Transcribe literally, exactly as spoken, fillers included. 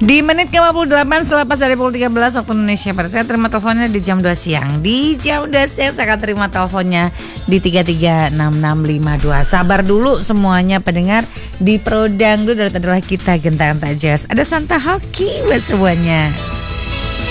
Di menit ke lima puluh delapan selepas dari pukul tiga belas waktu Indonesia Barat. Saya terima teleponnya di jam dua siang. Di jam dua siang saya akan terima teleponnya di tiga tiga enam enam lima dua. Sabar dulu semuanya pendengar. Di Pro Dangdut adalah kita Gentaran Tak Jelas. Ada Santa Hoki buat semuanya.